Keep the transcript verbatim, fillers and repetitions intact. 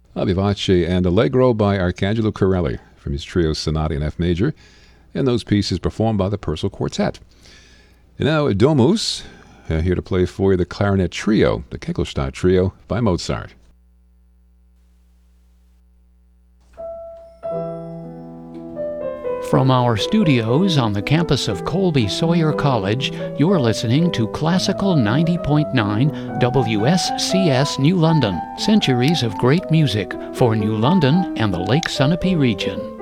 uh, Vivace and Allegro by Arcangelo Corelli from his trio Sonata in F major, and those pieces performed by the Purcell Quartet. And now Domus, uh, here to play for you the clarinet trio, the Keckelstadt Trio by Mozart. From our studios on the campus of Colby Sawyer College, you're listening to Classical ninety point nine W S C S New London, centuries of great music for New London and the Lake Sunapee region.